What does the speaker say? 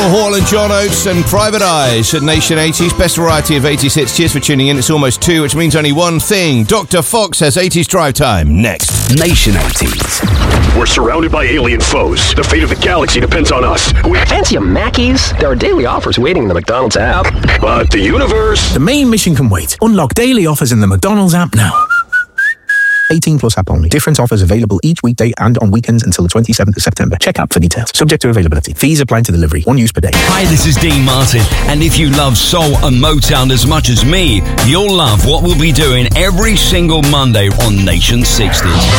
Hall and John Oates and Private Eyes at Nation 80s. Best variety of 80s hits. Cheers for tuning in. It's almost 2, which means only one thing. Dr. Fox has 80s Drive Time next. Nation 80s. We're surrounded by alien foes. The fate of the galaxy depends on us. Fancy a Mackey's? There are daily offers waiting in the McDonald's app. But the universe... The main mission can wait. Unlock daily offers in the McDonald's app now. 18 plus app only. Different offers available each weekday and on weekends until the 27th of September. Check app for details. Subject to availability. Fees apply to delivery. 1 use per day. Hi, this is Dean Martin. And if you love soul and Motown as much as me, you'll love what we'll be doing every single Monday on Nation 60s.